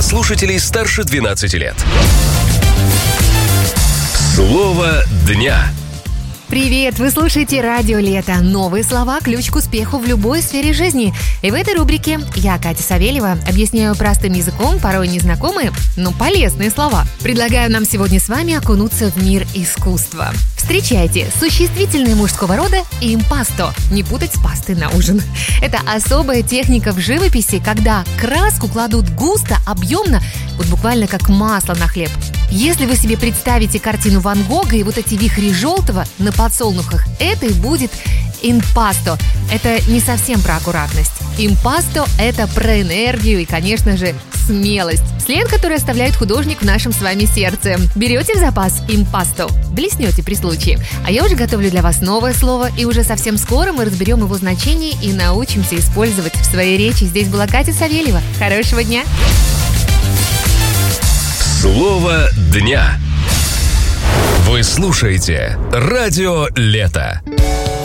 слушателей старше 12 лет. Слово дня. Привет! Вы слушаете «Радио Лето». Новые слова – ключ к успеху в любой сфере жизни. И в этой рубрике я, Катя Савельева, объясняю простым языком, порой незнакомые, но полезные слова. Предлагаю нам сегодня с вами окунуться в мир искусства. Встречайте, существительные мужского рода импасто. Не путать с пастой на ужин. Это особая техника в живописи, когда краску кладут густо, объемно, вот буквально как масло на хлеб. Если вы себе представите картину Ван Гога и вот эти вихри желтого на подсолнухах, это и будет импасто. Это не совсем про аккуратность. Импасто – это про энергию и, конечно же, смелость. Сленг, который оставляет художник в нашем с вами сердце. Берете в запас импасто, блеснете при случае. А я уже готовлю для вас новое слово, и уже совсем скоро мы разберем его значение и научимся использовать в своей речи. Здесь была Катя Савельева. Хорошего дня! Слово дня. Вы слушаете «Радио Лето».